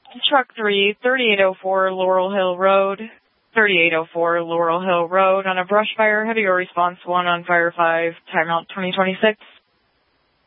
Truck 3, 3804 Laurel Hill Road. 3804 Laurel Hill Road on a brush fire. Have your response 1 on fire 5, timeout 2026.